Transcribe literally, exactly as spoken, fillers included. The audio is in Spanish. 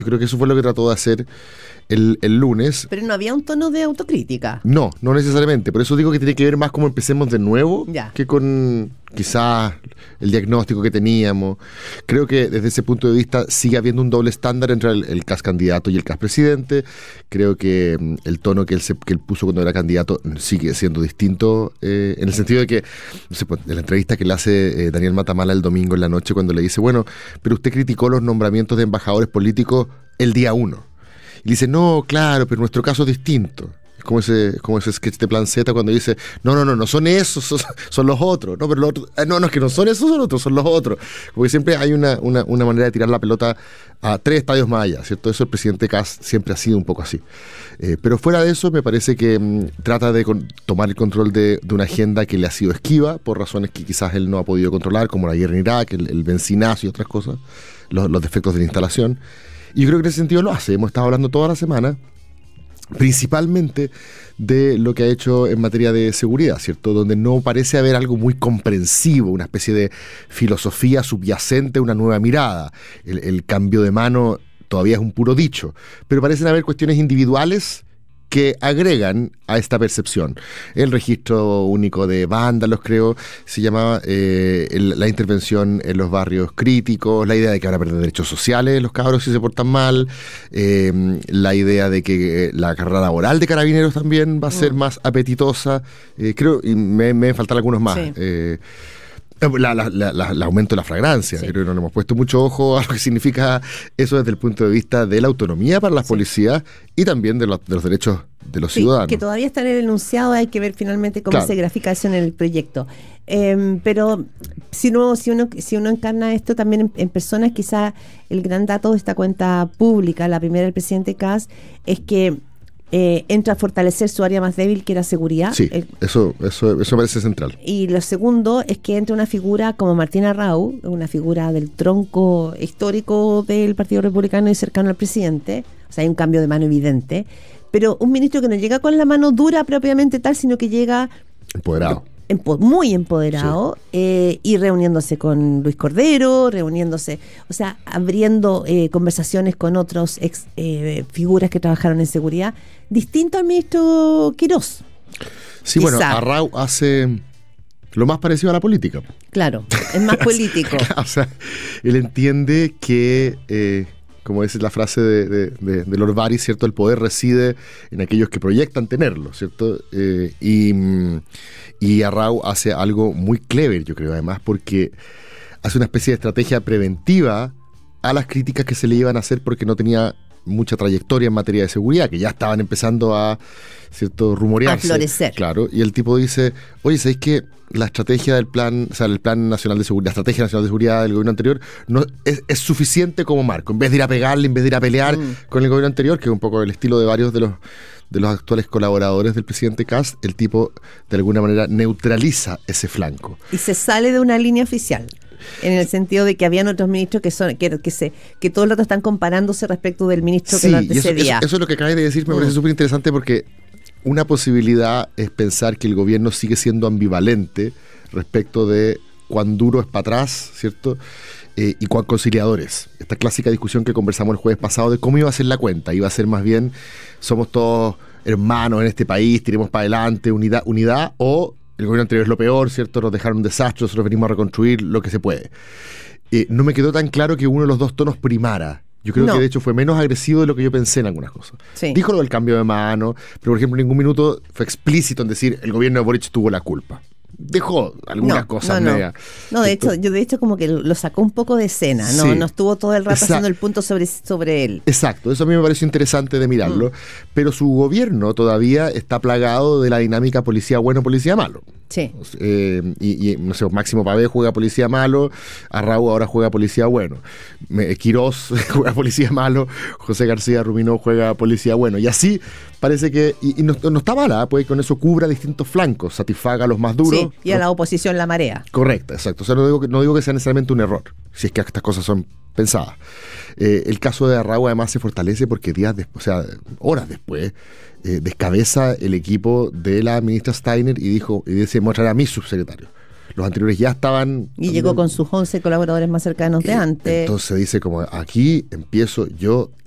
Yo creo que eso fue lo que trató de hacer el, el lunes. Pero no había un tono de autocrítica. No, no necesariamente. Por eso digo que tiene que ver más cómo empecemos de nuevo ya. que con quizás el diagnóstico que teníamos. Creo que desde ese punto de vista sigue habiendo un doble estándar entre el, el Kast candidato y el Kast presidente. Creo que um, el tono que él, se, que él puso cuando era candidato sigue siendo distinto, eh, en el sentido de que, no sé, pues, de la entrevista que le hace eh, Daniel Matamala el domingo en la noche cuando le dice, bueno, pero usted criticó los nombramientos de embajadores políticos el día uno. Y le dice, no, claro, pero nuestro caso es distinto. Es como ese, como ese sketch de Plan Z cuando dice, no, no, no, no son esos, son, son los otros. No, pero los otros, no, no, es que no son esos, son otros, son los otros. Porque siempre hay una, una, una manera de tirar la pelota a tres estadios más allá, ¿cierto? Eso el presidente Kast siempre ha sido un poco así. Eh, pero fuera de eso, me parece que mmm, trata de con, tomar el control de, de una agenda que le ha sido esquiva, por razones que quizás él no ha podido controlar, como la guerra en Irak, el, el bencinazo y otras cosas, los, los defectos de la instalación. Y yo creo que en ese sentido lo hace. Hemos estado hablando toda la semana, principalmente de lo que ha hecho en materia de seguridad, ¿cierto? Donde no parece haber algo muy comprensivo, una especie de filosofía subyacente, una nueva mirada. El, el cambio de mano todavía es un puro dicho, pero parecen haber cuestiones individuales que agregan a esta percepción. El registro único de vándalos, creo, se llamaba eh, el, la intervención en los barrios críticos, la idea de que van a perder derechos sociales los cabros si se portan mal, eh, la idea de que la carrera laboral de carabineros también va a ser mm. más apetitosa, eh, creo, y me, me faltan algunos más. Sí. Eh, La, la, la, la, el aumento de la flagrancia. Sí. Creo que no le hemos puesto mucho ojo a lo que significa eso desde el punto de vista de la autonomía para las sí. policías y también de los, de los derechos de los sí, ciudadanos. Que todavía está en el enunciado, hay que ver finalmente cómo claro. se grafica eso en el proyecto. Eh, pero si uno, si, uno, si uno encarna esto también en, en personas, quizá el gran dato de esta cuenta pública, la primera del presidente Kast, es que Eh, entra a fortalecer su área más débil, que era seguridad. Sí, el, eso, eso, eso parece central. Y lo segundo es que entra una figura como Martín Arrau, una figura del tronco histórico del Partido Republicano y cercano al presidente. O sea, hay un cambio de mano evidente. Pero un ministro que no llega con la mano dura propiamente tal, sino que llega empoderado. Empo- muy empoderado, sí. eh, y reuniéndose con Luis Cordero, reuniéndose, o sea, abriendo eh, conversaciones con otros ex eh, figuras que trabajaron en seguridad, distinto al ministro Quirós. Sí, quizá. Bueno, Arrau hace lo más parecido a la política. Claro, es más político. O sea, él entiende que... Eh, como es la frase de, de, de, de Lord Varys, ¿cierto? El poder reside en aquellos que proyectan tenerlo, ¿cierto? Eh, y, y Arrau hace algo muy clever, yo creo, además, porque hace una especie de estrategia preventiva a las críticas que se le iban a hacer porque no tenía mucha trayectoria en materia de seguridad, que ya estaban empezando a, ¿cierto?, rumorearse. A florecer. Claro, y el tipo dice, oye, ¿sabéis que la estrategia del plan, o sea, el plan nacional de seguridad, la estrategia nacional de seguridad del gobierno anterior no es, es suficiente como marco? En vez de ir a pegarle, en vez de ir a pelear mm. con el gobierno anterior, que es un poco el estilo de varios de los de los actuales colaboradores del presidente Kast, el tipo de alguna manera neutraliza ese flanco. Y se sale de una línea oficial. En el sentido de que habían otros ministros que son que, que se que todo el rato están comparándose respecto del ministro sí, que lo antecedía. Y eso, eso, eso es lo que acabas de decir, me mm. parece súper interesante porque una posibilidad es pensar que el gobierno sigue siendo ambivalente respecto de cuán duro es para atrás, ¿cierto? Eh, y cuán conciliador es. Esta clásica discusión que conversamos el jueves pasado de cómo iba a ser la cuenta. Iba a ser más bien, somos todos hermanos en este país, tiremos para adelante, unidad, unidad, o el gobierno anterior es lo peor, ¿cierto? Nos dejaron un desastre, nosotros venimos a reconstruir lo que se puede. Eh, no me quedó tan claro que uno de los dos tonos primara. Yo creo no. que de hecho fue menos agresivo de lo que yo pensé en algunas cosas. Sí. Dijo lo del cambio de mano, pero por ejemplo en ningún minuto fue explícito en decir el gobierno de Boric tuvo la culpa. Dejó algunas no, cosas no, no. media. No, de hecho, yo de hecho como que lo sacó un poco de escena, no, sí. no estuvo todo el rato Exacto. haciendo el punto sobre, sobre él. Exacto, eso a mí me pareció interesante de mirarlo, mm. pero su gobierno todavía está plagado de la dinámica policía bueno, policía malo. Sí. Eh, y, y, no sé, Máximo Pavé juega policía malo, Arrau ahora juega policía bueno, Quirós juega policía malo, José García Rubinó juega policía bueno, y así parece que, y, y no, no está mala, pues con eso cubra distintos flancos, satisfaga a los más duros. Sí, y a la oposición la marea. Correcto, exacto. O sea, no digo que, no digo que sea necesariamente un error, si es que estas cosas son pensadas. Eh, el caso de Arrau además se fortalece porque días después, o sea, horas después, eh, descabeza el equipo de la ministra Steiner y dijo, y dice, mostrar a mis subsecretarios. Los anteriores ya estaban... Y llegó con sus once colaboradores más cercanos de antes. Entonces dice como, aquí empiezo yo